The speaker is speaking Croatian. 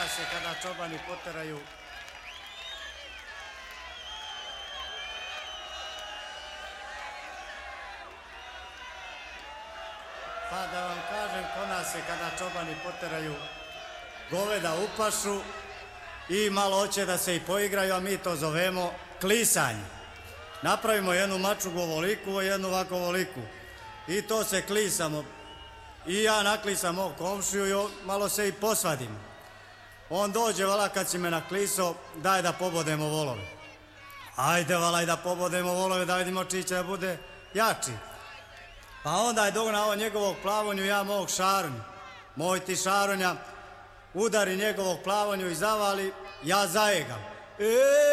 Zna se kada čobani poteraju pa da vam kažem kona se kada čobani poteraju goveda u pašu i malo hoće da se i poigraju, a mi to zovemo klisanje. Napravimo jednu mačugu ovoliku, jednu ovako ovoliku i to se klisamo. I ja naklisam mog komšiju i malo se i posvadim. On dođe, vala, kad si me naklisao, daj da pobodemo volove. Ajde, vala, da pobodemo volove, da vidimo čiji će da bude jači. Pa onda je dognao njegovog plavonju, ja mog šarunju. Moj ti šarunja udari njegovog plavonju i zavali, ja zajegam.